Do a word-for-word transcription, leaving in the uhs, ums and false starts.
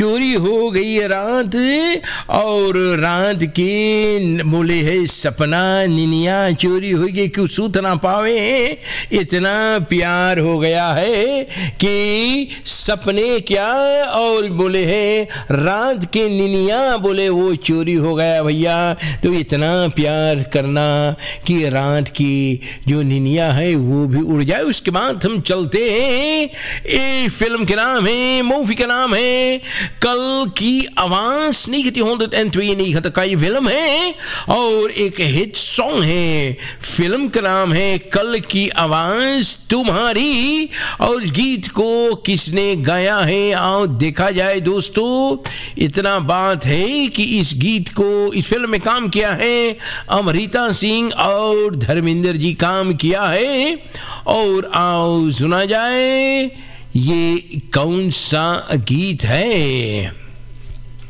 चोरी हो गई रात, और रात के बोले है सपना निनिया चोरी हो गई, क्यों सूत ना पावे, इतना प्यार हो गया है कि सपने क्या, और बोले है रात के निनिया बोले वो चोरी हो गया भैया। तो इतना प्यार करना कि रात की जो निनिया है वो भी उड़ जाए। उसके बाद हम चलते हैं, ये फिल्म के नाम है, मूवी का नाम है कल की आवाज, नittonhundredentweenigen का ये फिल्म है और एक हिट सॉन्ग है। फिल्म का नाम है कल की आवाज तुम्हारी, और गीत को किसने गाया है आओ देखा जाए दोस्तों। इतना बात है कि इस गीत को, इस फिल्म में काम किया है अमृता सिंह और धर्मेंद्र जी काम किया है, और आओ सुना जाए ये कौन सा गीत है।